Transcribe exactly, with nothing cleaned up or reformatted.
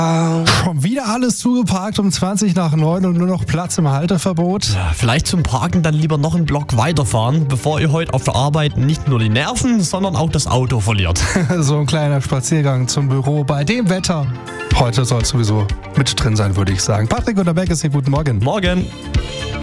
Schon wieder alles zugeparkt um zwanzig nach neun und nur noch Platz im Halteverbot. Ja, vielleicht zum Parken dann lieber noch einen Block weiterfahren, bevor ihr heute auf der Arbeit nicht nur die Nerven, sondern auch das Auto verliert. So ein kleiner Spaziergang zum Büro bei dem Wetter. Heute soll es sowieso mit drin sein, würde ich sagen. Patrick und der Beck ist hier, guten Morgen. Morgen.